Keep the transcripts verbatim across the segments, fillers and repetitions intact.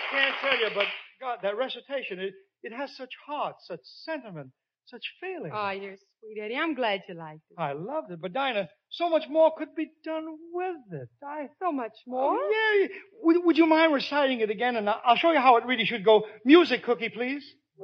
can't tell you, but God, that recitation, it, it has such heart, such sentiment, such feeling. Oh, you're sweet, Eddie. I'm glad you liked it. I loved it, but Dinah, so much more could be done with it. I So much more? Oh, yeah. Would, would you mind reciting it again? And I'll show you how it really should go. Music, Cookie, please.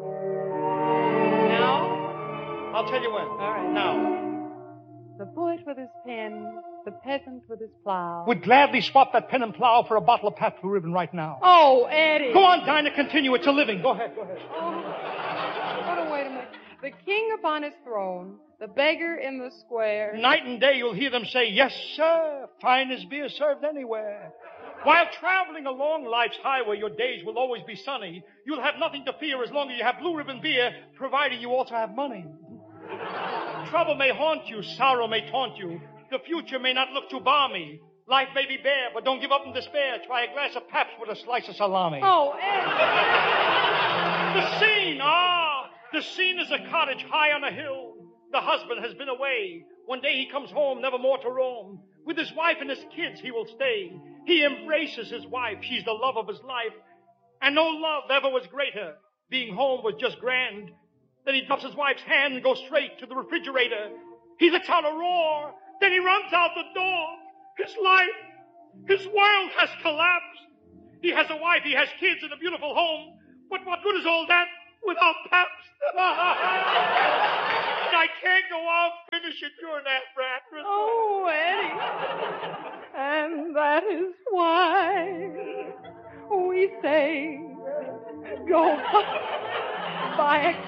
Now? I'll tell you when. All right. Now. The poet with his pen, the peasant with his plow. Would gladly swap that pen and plow for a bottle of Pabst Blue Ribbon right now. Oh, Eddie. Go on, Dinah, continue. It's a living. Go ahead, go ahead. Oh, oh, wait a minute. The king upon his throne, the beggar in the square. Night and day you'll hear them say, yes, sir, fine as beer served anywhere. While traveling along life's highway, your days will always be sunny. You'll have nothing to fear as long as you have Blue Ribbon beer, providing you also have money. Trouble may haunt you, sorrow may taunt you. The future may not look too balmy. Life may be bare, but don't give up in despair. Try a glass of Pabst with a slice of salami. Oh, Eddie. The scene, ah, the scene is a cottage high on a hill. The husband has been away. One day he comes home, never more to roam. With his wife and his kids he will stay. He embraces his wife. She's the love of his life. And no love ever was greater. Being home was just grand. Then he drops his wife's hand and goes straight to the refrigerator. He lets out a roar. Then he runs out the door. His life, his world has collapsed. He has a wife, he has kids and a beautiful home. But what good is all that without Pabst? I can't go on finishing your that, Bradford. Oh, Eddie. And that is why we say go buy a